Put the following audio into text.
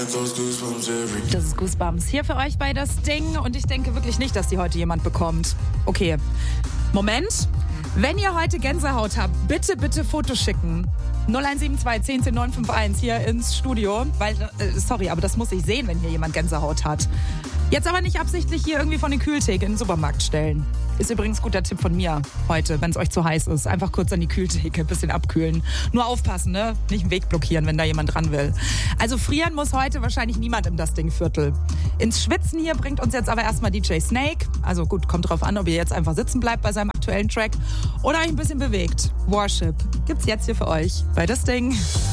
Das ist Goosebumps hier für euch bei das Ding und ich denke wirklich nicht, dass die heute jemand bekommt. Okay, Moment. Wenn ihr heute Gänsehaut habt, bitte Fotos schicken. 0172 10 10 951 hier ins Studio, weil, sorry, aber das muss ich sehen, wenn hier jemand Gänsehaut hat. Jetzt aber nicht absichtlich hier irgendwie von den Kühltheke in den Supermarkt stellen. Ist übrigens guter Tipp von mir heute, wenn es euch zu heiß ist. Einfach kurz an die Kühltheke, ein bisschen abkühlen. Nur aufpassen, ne? Nicht den Weg blockieren, wenn da jemand dran will. Also frieren muss heute wahrscheinlich niemand im Das Ding-Viertel. Ins Schwitzen hier bringt uns jetzt aber erstmal DJ Snake. Also gut, kommt drauf an, ob ihr jetzt einfach sitzen bleibt bei seinem aktuellen Track oder euch ein bisschen bewegt. Worship gibt's jetzt hier für euch bei Das Ding.